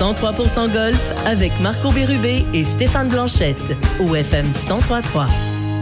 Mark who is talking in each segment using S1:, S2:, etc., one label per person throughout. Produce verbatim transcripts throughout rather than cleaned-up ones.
S1: cent trois pour cent Golf avec Marco Bérubé et Stéphane Blanchette au F M cent trois virgule trois.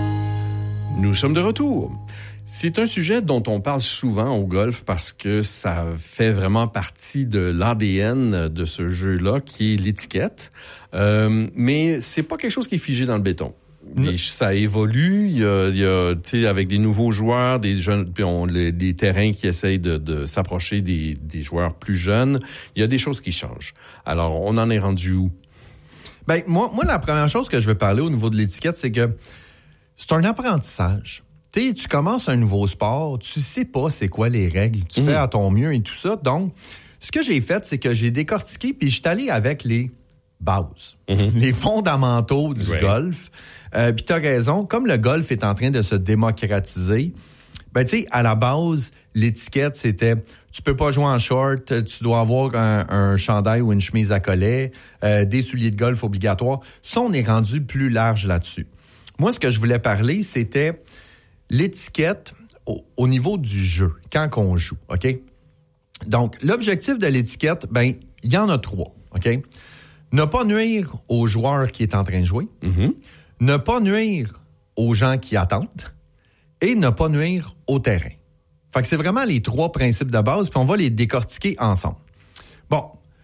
S2: Nous sommes de retour. C'est un sujet dont on parle souvent au golf parce que ça fait vraiment partie de l'A D N de ce jeu-là, qui est l'étiquette. Euh, mais c'est pas quelque chose qui est figé dans le béton. Et ça évolue, il y a, il y a tu sais, avec des nouveaux joueurs, des jeunes, puis on, les, des terrains qui essayent de, de s'approcher des, des joueurs plus jeunes. Il y a des choses qui changent. Alors, on en est rendu où?
S3: Ben, moi, moi, la première chose que je veux parler au niveau de l'étiquette, c'est que c'est un apprentissage. Tu sais, tu commences un nouveau sport, tu sais pas c'est quoi les règles, tu mmh. fais à ton mieux et tout ça. Donc, ce que j'ai fait, c'est que j'ai décortiqué, puis je suis allé avec les bases, mmh. les fondamentaux du ouais. golf. Euh, puis t'as raison, comme le golf est en train de se démocratiser, ben tu sais, à la base, l'étiquette, c'était tu peux pas jouer en short, tu dois avoir un, un chandail ou une chemise à collet, euh, des souliers de golf obligatoires. Ça, on est rendu plus large là-dessus. Moi, ce que je voulais parler, c'était l'étiquette au, au niveau du jeu, quand on joue, OK? Donc, l'objectif de l'étiquette, ben il y en a trois, OK? Ne pas nuire au joueur qui est en train de jouer, mm-hmm. ne pas nuire aux gens qui attendent et ne pas nuire au terrain. Fait que c'est vraiment les trois principes de base, puis on va les décortiquer ensemble. Bon,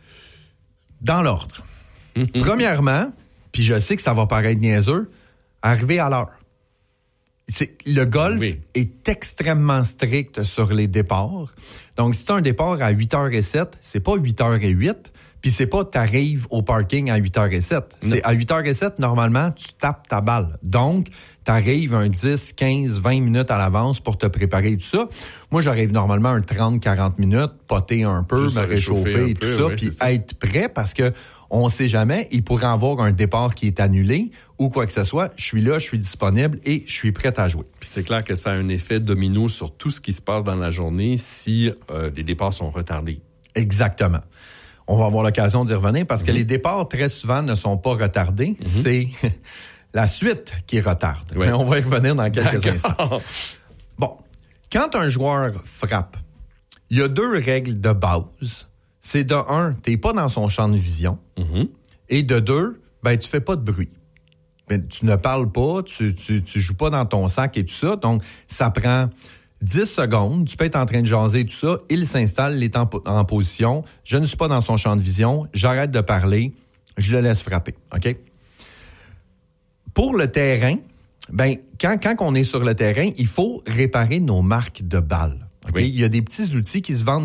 S3: dans l'ordre. Mm-hmm. Premièrement, puis je sais que ça va paraître niaiseux, arriver à l'heure. C'est, le golf oui. est extrêmement strict sur les départs. Donc, si tu as un départ à huit heures zéro sept, c'est pas huit heures zéro huit, puis c'est pas t'arrives au parking à huit heures zéro sept. Non. C'est à huit heures zéro sept, normalement, tu tapes ta balle. Donc, t'arrives un dix, quinze, vingt minutes à l'avance pour te préparer et tout ça. Moi, j'arrive normalement un trente, quarante minutes, poter un peu, juste me réchauffer et tout peu, ça, ouais, puis être prêt parce que on sait jamais, il pourrait avoir un départ qui est annulé ou quoi que ce soit. Je suis là, je suis disponible et je suis prêt à jouer.
S2: Puis c'est clair que ça a un effet domino sur tout ce qui se passe dans la journée si euh, les départs sont retardés.
S3: Exactement. On va avoir l'occasion d'y revenir parce mm-hmm. que les départs, très souvent, ne sont pas retardés. Mm-hmm. C'est la suite qui retarde. Oui. Mais on va y revenir dans quelques D'accord. instants. Bon, quand un joueur frappe, il y a deux règles de base. C'est de un, t'es pas dans son champ de vision. Mm-hmm. Et de deux, ben tu fais pas de bruit. Ben, tu ne parles pas, tu, tu, tu joues pas dans ton sac et tout ça. Donc, ça prend dix secondes. Tu peux être en train de jaser et tout ça. Il s'installe, il est en, en position. Je ne suis pas dans son champ de vision. J'arrête de parler. Je le laisse frapper. OK? Pour le terrain, ben quand, quand on est sur le terrain, il faut réparer nos marques de balles. Okay? Oui. Il y a des petits outils qui se vendent